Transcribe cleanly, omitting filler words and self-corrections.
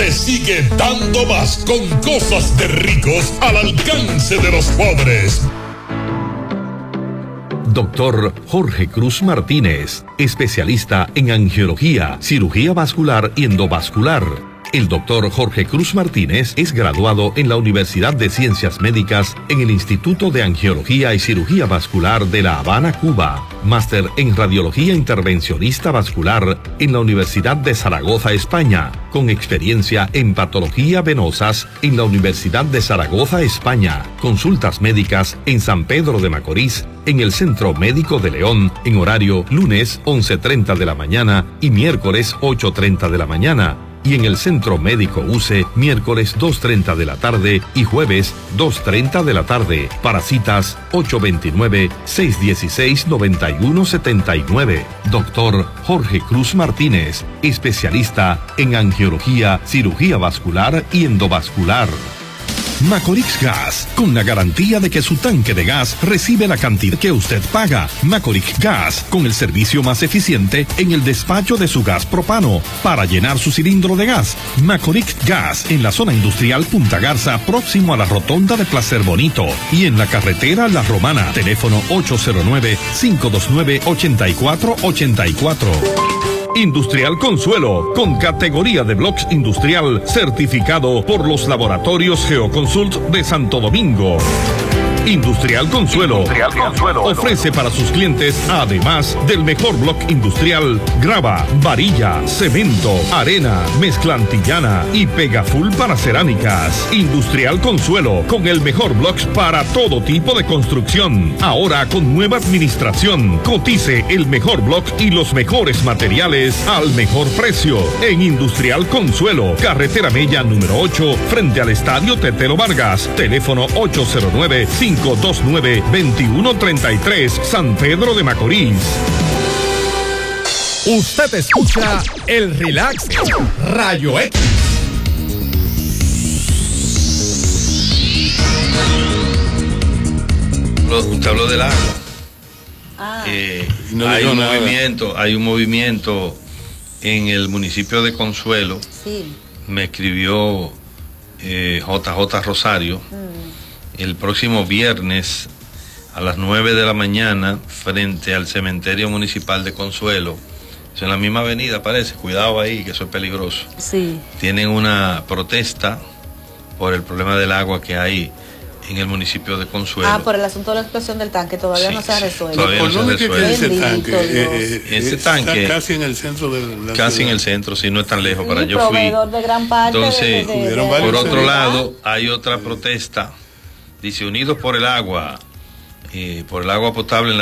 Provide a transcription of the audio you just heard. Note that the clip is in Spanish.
te sigue dando más con cosas de ricos al alcance de los pobres. Doctor Jorge Cruz Martínez, especialista en angiología, cirugía vascular y endovascular. El doctor Jorge Cruz Martínez es graduado en la Universidad de Ciencias Médicas en el Instituto de Angiología y Cirugía Vascular de La Habana, Cuba. Máster en Radiología Intervencionista Vascular en la Universidad de Zaragoza, España. Con experiencia en patología venosas en la Universidad de Zaragoza, España. Consultas médicas en San Pedro de Macorís, en el Centro Médico de León, en horario lunes 11:30 de la mañana y miércoles 8:30 de la mañana. Y en el Centro Médico UCE, miércoles 2:30 de la tarde y jueves 2:30 de la tarde. Para citas 829-616-9179. Doctor Jorge Cruz Martínez, especialista en angiología, cirugía vascular y endovascular. Macorix Gas, con la garantía de que su tanque de gas recibe la cantidad que usted paga. Macorix Gas, con el servicio más eficiente en el despacho de su gas propano para llenar su cilindro de gas. Macorix Gas, en la zona industrial Punta Garza, próximo a la rotonda de Placer Bonito, y en la carretera La Romana. Teléfono 809-529-8484. Industrial Consuelo, con categoría de blocks industrial, certificado por los laboratorios Geoconsult de Santo Domingo. Industrial Consuelo ofrece para sus clientes, además del mejor block industrial, grava, varilla, cemento, arena, mezcla antillana y pegaful para cerámicas. Industrial Consuelo, con el mejor blocks para todo tipo de construcción. Ahora con nueva administración. Cotice el mejor block y los mejores materiales al mejor precio. En Industrial Consuelo, carretera Mella número 8, frente al Estadio Tetelo Vargas. Teléfono 809-529-2133, San Pedro de Macorís. Usted escucha el Relax Rayo X. Usted habló del agua. Hay un movimiento en el municipio de Consuelo. Sí. Me escribió JJ Rosario. El próximo viernes a las 9 de la mañana, frente al cementerio municipal de Consuelo. Es en la misma avenida, parece. Cuidado ahí, que eso es peligroso. Sí. Tienen una protesta por el problema del agua que hay en el municipio de Consuelo. Por el asunto de la explosión del tanque, todavía no se ha resuelto. Todavía no se ha resuelto. Ese tanque casi en el centro de la casi ciudad. En el centro, sí, no es tan lejos. Sí, para yo fui. De gran parte entonces, por otro lado, hay otra protesta. Dice, Unidos por el agua potable en la